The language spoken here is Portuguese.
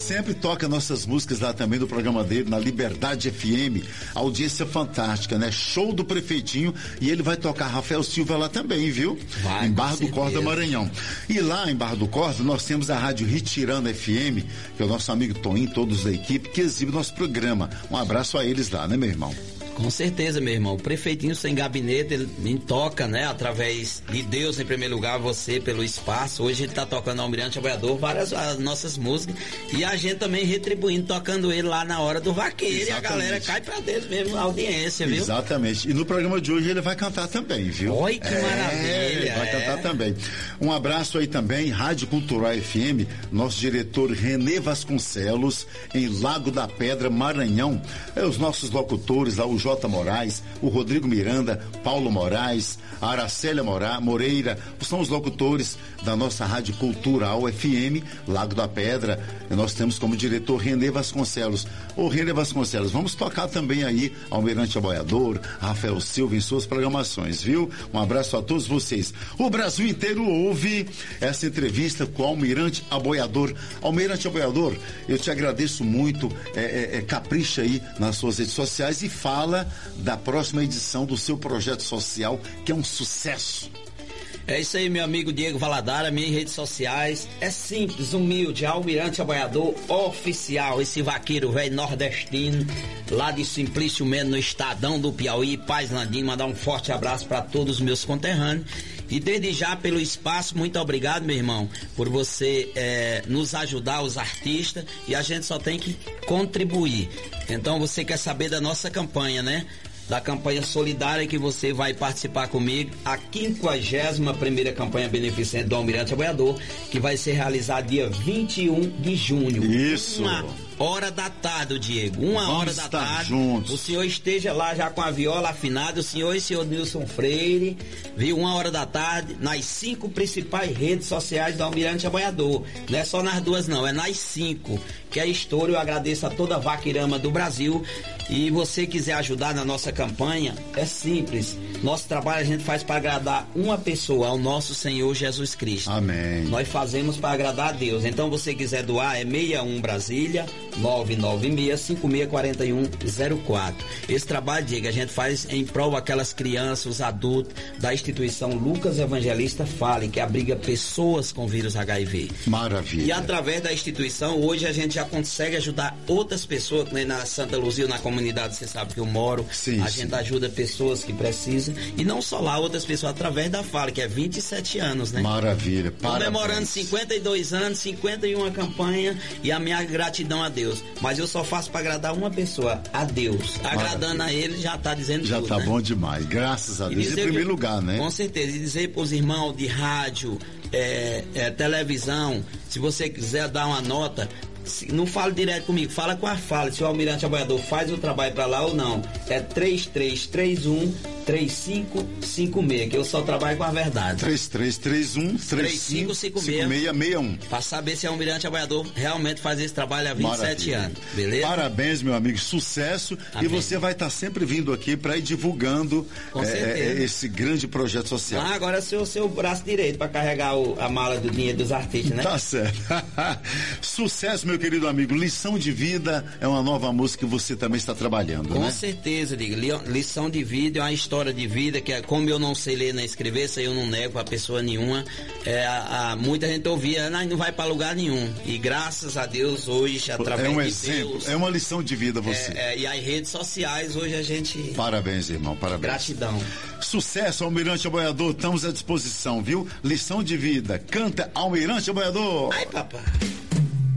sempre toca nossas músicas lá também do programa dele, na Liberdade FM. Audiência fantástica, né? Show do Prefeitinho, e ele vai tocar Rafael Silva lá também, viu? Vai, em Barra do Corda, Maranhão. E lá em Barra do Corda, nós temos a Rádio Ritirana FM, que é o nosso amigo Toninho, todos da equipe, que exibe nosso programa. Um abraço a eles lá, né, meu irmão? Com certeza, meu irmão. O Prefeitinho Sem Gabinete, ele me toca, né? Através de Deus, em primeiro lugar, você pelo espaço. Hoje ele tá tocando Almirante Aboiador, várias nossas músicas. E a gente também retribuindo, tocando ele lá na hora do vaqueiro. Exatamente. E a galera cai pra dentro mesmo, a audiência, viu? Exatamente. E no programa de hoje ele vai cantar também, viu? Oi, que maravilha. Ele vai cantar também. Um abraço aí também, Rádio Cultural FM, nosso diretor Renê Vasconcelos, em Lago da Pedra, Maranhão. Os nossos locutores lá, o J. Moraes, o Rodrigo Miranda, Paulo Moraes, a Aracélia Moreira, são os locutores da nossa Rádio Cultural FM, Lago da Pedra. E nós temos como diretor Renê Vasconcelos. Ô Renê Vasconcelos, vamos tocar também aí Almirante Aboiador, Rafael Silva em suas programações, viu? Um abraço a todos vocês. O Brasil inteiro ouve essa entrevista com o Almirante Aboiador. Almirante Aboiador, eu te agradeço muito, capricha aí nas suas redes sociais e fala da próxima edição do seu projeto social, que é um sucesso. É isso aí, meu amigo Diego Valadara, minhas redes sociais, é simples, humilde, Almirante Aboiador Oficial, esse vaqueiro velho nordestino, lá de Simplício Melo, no Estadão do Piauí, Paz Landim, mandar um forte abraço para todos os meus conterrâneos. E desde já pelo espaço, muito obrigado, meu irmão, por você nos ajudar, os artistas, e a gente só tem que contribuir. Então você quer saber da nossa campanha, né? Da campanha solidária que você vai participar comigo, a 51ª campanha beneficente do Almirante Aboiador, que vai ser realizada dia 21 de junho. Isso. 1h da tarde, Diego. 1h juntos. O senhor esteja lá já com a viola afinada, o senhor e o senhor Nilson Freire, viu? 1h da tarde, nas 5 principais redes sociais do Almirante Aboiador. Não é só nas 2 não, é nas 5. Que é estouro. Eu agradeço a toda a vaqueirama do Brasil. E você quiser ajudar na nossa campanha, é simples. Nosso trabalho a gente faz para agradar uma pessoa, ao nosso Senhor Jesus Cristo. Amém. Nós fazemos para agradar a Deus. Então, você quiser doar, é 61 Brasília, 996-564104. Esse trabalho, Diego, a gente faz em prol daquelas crianças, os adultos da instituição Lucas Evangelista Fale, que abriga pessoas com vírus HIV. Maravilha. E através da instituição, hoje a gente já consegue ajudar outras pessoas, né? Na Santa Luzia, na comunidade, você sabe que eu moro, sim, a gente ajuda pessoas que precisam, e não só lá, outras pessoas através da Fale, que é 27 anos, né? Maravilha. Comemorando 52 anos, 51 campanha, e a minha gratidão a Deus. Mas eu só faço para agradar uma pessoa, a Deus. Agradando a ele, já tá dizendo já tudo, tá, né? Bom demais, graças a Deus, em primeiro lugar, né? Com certeza, e dizer pros irmãos de rádio, televisão, se você quiser dar uma nota, não fala direto comigo, fala com a Fale, se o Almirante Aboiador faz o trabalho para lá ou não. É 3331-3556, que eu só trabalho com a verdade. 3331-3556-61. Pra saber se o Almirante Aboiador realmente faz esse trabalho há 27 anos, beleza? Parabéns, meu amigo, sucesso. Amém. E você vai estar sempre vindo aqui para ir divulgando esse grande projeto social. Agora é o seu braço direito para carregar a mala do dinheiro dos artistas, né? Tá certo. Sucesso, meu querido amigo. Lição de Vida é uma nova música que você também está trabalhando, com né? certeza, digo. Lição de Vida é uma história de vida que, como eu não sei ler nem escrever, isso aí eu não nego a pessoa nenhuma. Muita gente ouvia, não vai para lugar nenhum. E graças a Deus, hoje, através de exemplo, Deus, é uma lição de vida você. E as redes sociais, hoje a gente... Parabéns, irmão, parabéns. Gratidão. Sucesso, Almirante Aboiador, estamos à disposição, viu? Lição de Vida, canta Almirante Aboiador. Ai, papai.